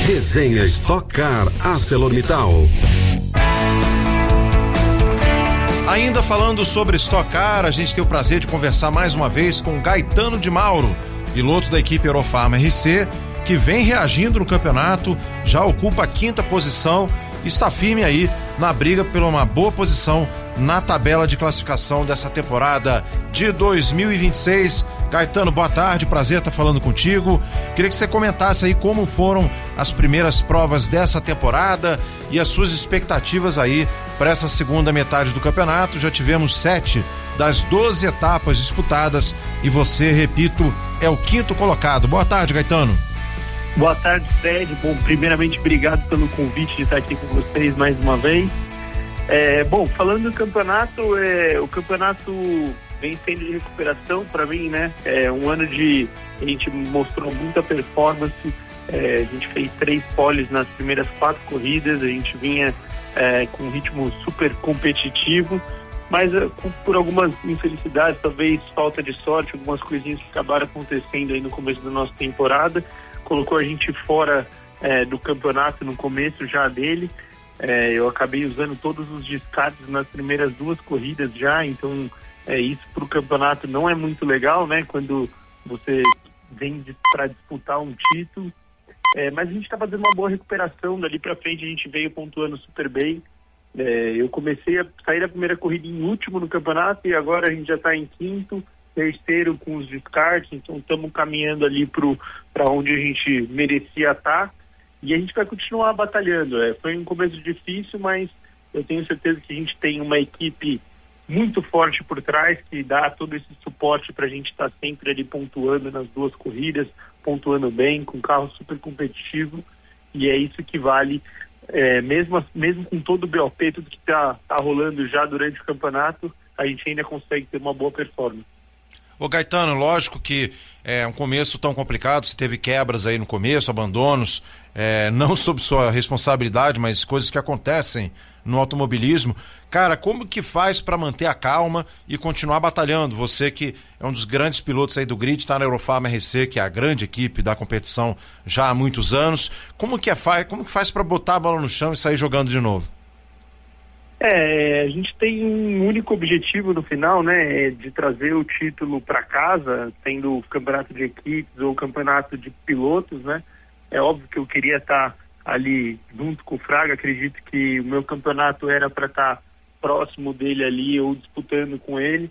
Resenha Stock Car ArcelorMittal. Ainda falando sobre Stock Car, a gente tem o prazer de conversar mais uma vez com Gaetano de Mauro, piloto da equipe Eurofarma RC, que vem reagindo no campeonato, já ocupa a 5ª posição e está firme aí na briga por uma boa posição na tabela de classificação dessa temporada de 2026. Gaetano, boa tarde, prazer estar falando contigo. Queria que você comentasse aí como foram as primeiras provas dessa temporada e as suas expectativas aí para essa segunda metade do campeonato. Já tivemos 7 das 12 etapas disputadas e você, repito, é o 5º colocado. Boa tarde, Gaetano. Boa tarde, Fred. Bom, primeiramente, obrigado pelo convite de estar aqui com vocês mais uma vez. Bom, falando do campeonato, o campeonato vem sendo de recuperação para mim, né? Um ano a gente mostrou muita performance, a gente fez 3 poles nas primeiras 4 corridas, a gente vinha com um ritmo super competitivo, mas por algumas infelicidades, talvez falta de sorte, algumas coisinhas que acabaram acontecendo aí no começo da nossa temporada, colocou a gente fora do campeonato no começo já dele. Eu acabei usando todos os descartes nas primeiras 2 corridas já, então isso para o campeonato não é muito legal, né? Quando você vem para disputar um título, mas a gente está fazendo uma boa recuperação. Dali para frente a gente veio pontuando super bem. Eu comecei a sair da primeira corrida em último no campeonato e agora a gente já está em 5º, 3º com os descartes, então estamos caminhando ali para onde a gente merecia estar. E a gente vai continuar batalhando. Foi um começo difícil, mas eu tenho certeza que a gente tem uma equipe muito forte por trás, que dá todo esse suporte para a gente estar sempre ali pontuando nas 2 corridas, pontuando bem, com carro super competitivo. E é isso que vale, mesmo com todo o BOP, tudo que tá rolando já durante o campeonato, a gente ainda consegue ter uma boa performance. Ô Gaetano, lógico que é um começo tão complicado, você teve quebras aí no começo, abandonos, não sob sua responsabilidade, mas coisas que acontecem no automobilismo. Cara, como que faz para manter a calma e continuar batalhando? Você que é um dos grandes pilotos aí do grid, está na Eurofarma RC, que é a grande equipe da competição já há muitos anos. Como que faz para botar a bola no chão e sair jogando de novo? A gente tem um único objetivo no final, né, de trazer o título para casa, sendo o campeonato de equipes ou o campeonato de pilotos, né. É óbvio que eu queria estar ali junto com o Fraga, acredito que o meu campeonato era para estar próximo dele ali ou disputando com ele,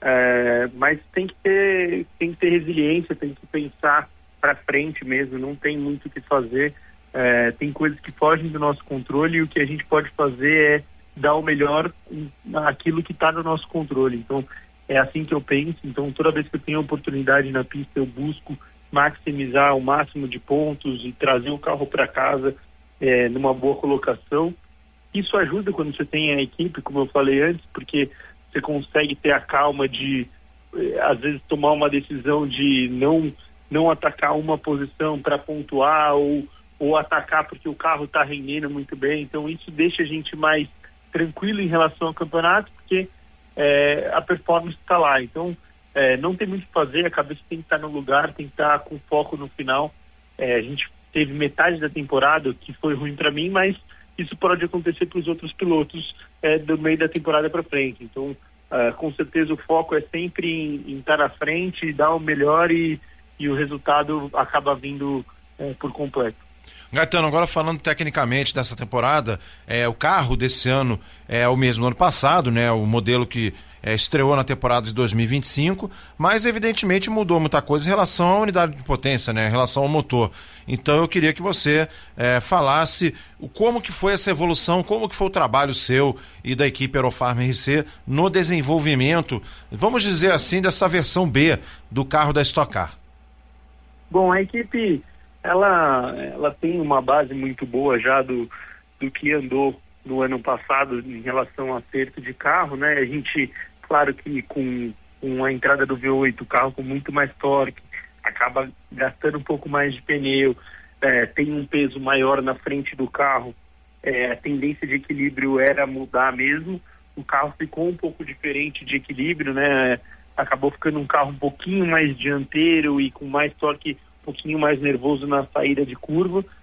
mas tem que ter resiliência, tem que pensar para frente mesmo, não tem muito o que fazer, tem coisas que fogem do nosso controle e o que a gente pode fazer é dar o melhor naquilo que está no nosso controle. Então é assim que eu penso. Então toda vez que eu tenho oportunidade na pista eu busco maximizar o máximo de pontos e trazer o carro para casa numa boa colocação. Isso ajuda quando você tem a equipe, como eu falei antes, porque você consegue ter a calma de às vezes tomar uma decisão de não atacar uma posição para pontuar ou atacar porque o carro está rendendo muito bem. Então isso deixa a gente mais tranquilo em relação ao campeonato, porque a performance está lá. Então não tem muito o que fazer, a cabeça tem que estar no lugar, tem que estar com foco no final. A gente teve metade da temporada que foi ruim para mim, mas isso pode acontecer para os outros pilotos do meio da temporada para frente. Então com certeza o foco é sempre em estar na frente, dar o melhor e o resultado acaba vindo por completo. Gaetano, agora falando tecnicamente dessa temporada, o carro desse ano é o mesmo do ano passado, né? O modelo que estreou na temporada de 2025, mas evidentemente mudou muita coisa em relação à unidade de potência, né? Em relação ao motor. Então eu queria que você falasse como que foi essa evolução, como que foi o trabalho seu e da equipe Eurofarma RC no desenvolvimento, vamos dizer assim, dessa versão B do carro da Stock Car. Bom, a equipe ela tem uma base muito boa já do que andou no ano passado em relação a acerto de carro, né? A gente, claro que com a entrada do V8, o carro com muito mais torque, acaba gastando um pouco mais de pneu, tem um peso maior na frente do carro, a tendência de equilíbrio era mudar mesmo, o carro ficou um pouco diferente de equilíbrio, né? Acabou ficando um carro um pouquinho mais dianteiro e com mais torque, um pouquinho mais nervoso na saída de curva,